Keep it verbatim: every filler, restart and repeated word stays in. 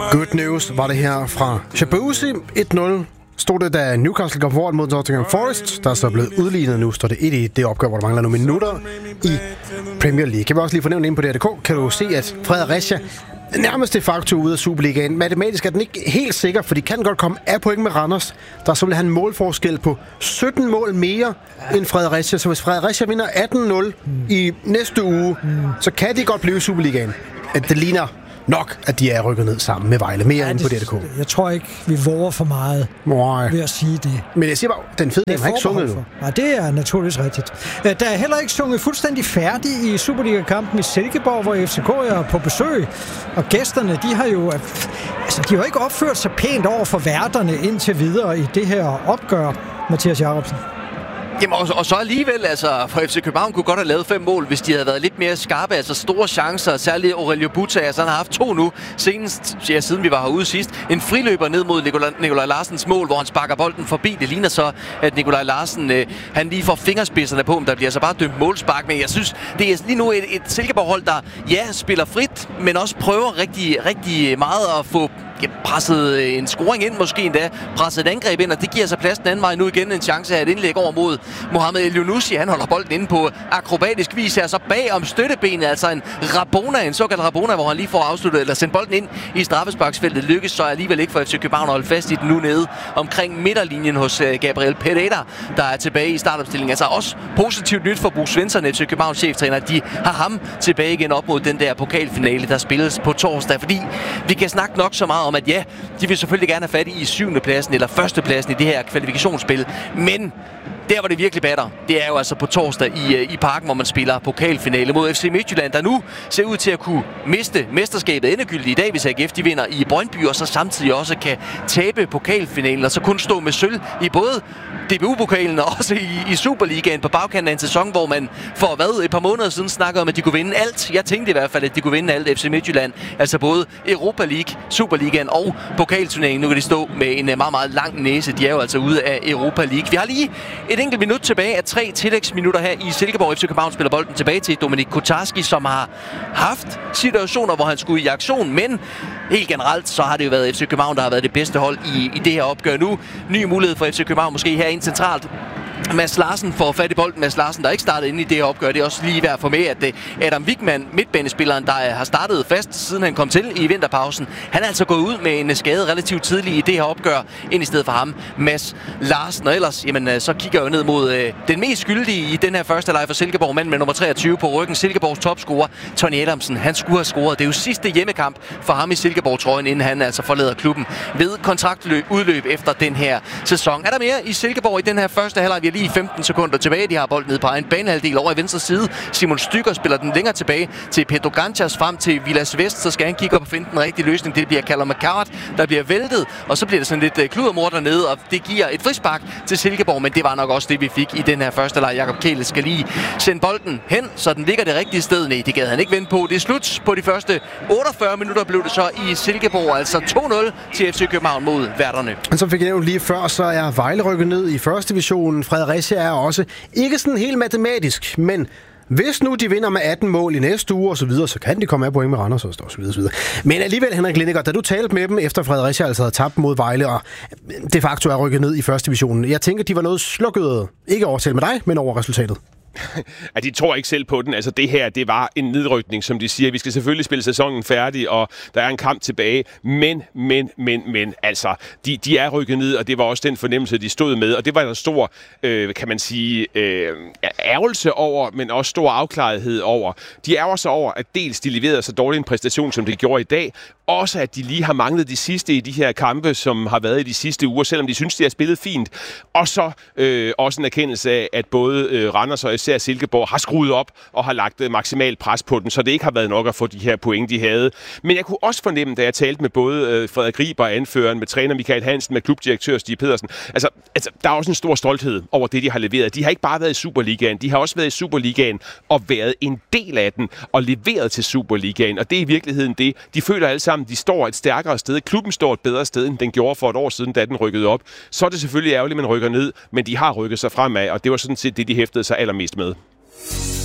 Good news var det her fra Shabuzi. et nul stod det, da Newcastle går foran mod Nottingham Forest. Der er så blevet udlignet nu. Står det et i det opgør, hvor der mangler nogle minutter i Premier League. Jeg vil også lige fornævne ind på D R punktum d k, kan du se, at Fredericia nærmest de facto ude af Superligaen. Matematisk er den ikke helt sikker, for de kan godt komme af point med Randers. Der er så vil have en målforskel på sytten mål mere end Fredericia. Så hvis Fredericia vinder atten nul i næste uge, så kan de godt blive i Superligaen. Det ligner nok, at de er rykket ned sammen med Vejle. Mere ja, end på D R punktum d k. Jeg tror ikke, vi våger for meget Nej. ved at sige det. Men jeg siger bare, den fede dem har ikke sunget nu. Nej, det er naturligvis rigtigt. Der er heller ikke sunget fuldstændig færdig i Superliga-kampen i Silkeborg, hvor F C K er på besøg. Og gæsterne, de har jo altså, de har jo ikke opført sig pænt over for værterne indtil videre i det her opgør, Mathias Jacobsen. Jamen, og, og så alligevel, altså, for F C København kunne godt have lavet fem mål, hvis de havde været lidt mere skarpe, altså store chancer, særligt Aurelio Buta, altså han har haft to nu, senest, ja, siden vi var herude sidst, en friløber ned mod Nikolaj, Nikolaj Larsens mål, hvor han sparker bolden forbi. Det ligner så, at Nikolaj Larsen, øh, han lige får fingerspidserne på, men der bliver altså bare dømt målspark, men jeg synes, det er lige nu et, et Silkeborg-hold, der, ja, spiller frit, men også prøver rigtig, rigtig meget at få presset en scoring ind, måske endda presset et angreb ind, og det giver sig plads den anden vej. Nu igen en chance af et indlæg over mod Mohamed Eliounousi. Han holder bolden inde på akrobatisk vis her, så bag om støttebenet, altså en Rabona, en såkaldt Rabona, hvor han lige får afsluttet, eller sendt bolden ind i straffesparksfeltet. Lykkes så alligevel ikke for F C København at holde fast i den nu nede omkring midterlinjen hos Gabriel Pereira, der er tilbage i startopstillingen. Altså også positivt nyt for Bo Svensson, F C Københavns cheftræner. De har ham tilbage igen op mod den der pokalfinale, der spilles på torsdag, fordi vi kan snakke nok så meget om, at ja, de vil selvfølgelig gerne have fat i syvende pladsen eller første pladsen i det her kvalifikationsspil, men der, hvor det virkelig batter, det er jo altså på torsdag i, i Parken, hvor man spiller pokalfinale mod F C Midtjylland, der nu ser ud til at kunne miste mesterskabet endegyldigt i dag, hvis A G F de vinder i Brøndby, og så samtidig også kan tabe pokalfinalen, og så kun stå med sølv i både D B U-pokalen og også i, i Superligaen på bagkanten af en sæson, hvor man for hvad, et par måneder siden snakkede om, at de kunne vinde alt. Jeg tænkte i hvert fald, at de kunne vinde alt F C Midtjylland, altså både Europa League, Superligaen og pokalturneringen. Nu kan de stå med en meget, meget lang næse. De er jo altså ude af Europa League. Vi har lige et enkelt minut tilbage af tre tillægsminutter her i Silkeborg. F C København spiller bolden tilbage til Dominik Kotarski, som har haft situationer, hvor han skulle i aktion, men helt generelt så har det jo været F C København, der har været det bedste hold i, i det her opgør nu. Ny mulighed for F C København måske her ind centralt. Mads Larsen får fat i bolden. Mads Larsen, der ikke startede inde i det her opgør. Det er også lige værd for med, at Adam Wigman, midtbanespilleren, der har startet fast, siden han kom til i vinterpausen, han er altså gået ud med en skade relativt tidligt i det her opgør, ind i stedet for ham, Mads Larsen. Og ellers, jamen, så kigger jeg jo ned mod øh, den mest skyldige i den her første leg for Silkeborg, mand med nummer treogtyve på ryggen, Silkeborgs topscorer, Tony Adamsen. Han skulle have scoret. Det er jo sidste hjemmekamp for ham i Silkeborg-trøjen, inden han altså forlader klubben ved kontraktudløb efter den her sæson. Er der mere i Silkeborg i den her første halvleg? Vi har lige femten sekunder tilbage. De har bolden ned på egen banehalvdel over i venstre side. Simon Stykker spiller den længere tilbage til Pedro Ganchas frem til Vilas Vest. Så skal han kigge op og finde den rigtige løsning. Det bliver Callum McCart, der bliver væltet. Og så bliver det sådan lidt kludermor dernede, og det giver et frispark til Silkeborg. Men det var nok også det, vi fik i den her første leg. Jakob Kjæle skal lige sende bolden hen, så den ligger det rigtige sted. Nej, det gad han ikke vente på. Det er slut på de første otteogfyrre minutter, blev det så i Silkeborg. Altså to nul til F C København mod værterne. Så fik jeg nævnt lige før, så er Vejle rykket ned i første division. Fredericia er også ikke sådan helt matematisk, men hvis nu de vinder med atten mål i næste uge og så videre, så kan de komme af point med Randers og så videre, så videre. Men alligevel, Henrik Lindegaard, da du talte med dem efter Fredericia altså havde tabt mod Vejle og de facto er rykket ned i første divisionen, jeg tænker, de var noget slukket, ikke overtalt med dig, men over resultatet. At de tror ikke selv på den. Altså det her, det var en nedrykning, som de siger. Vi skal selvfølgelig spille sæsonen færdig, og der er en kamp tilbage. Men, men, men, men, altså, de, de er rykket ned, og det var også den fornemmelse, de stod med. Og det var der stor, øh, kan man sige, øh, ærgelse over, men også stor afklarethed over. De ærger sig over, at dels de leverede så dårlig en præstation, som de gjorde i dag. Også at de lige har manglet de sidste i de her kampe, som har været i de sidste uger, selvom de synes, de har spillet fint. Og så øh, også en erkendelse af, at både øh, Randers og især Silkeborg har skruet op og har lagt øh, maksimalt pres på den, så det ikke har været nok at få de her point, de havde. Men jeg kunne også fornemme, da jeg talte med både øh, Frederik Riber, anføreren, med træner Michael Hansen, med klubdirektør Stig Pedersen, altså, altså der er også en stor stolthed over det, de har leveret. De har ikke bare været i Superligaen, de har også været i Superligaen og været en del af den og leveret til Superligaen, og det er i virkeligheden det. De føler alle sammen, de står et stærkere sted. Klubben står et bedre sted, end den gjorde for et år siden, da den rykkede op. Så er det selvfølgelig ærgerligt, at man rykker ned, men de har rykket sig fremad, og det var sådan set det, de hæftede sig allermest med.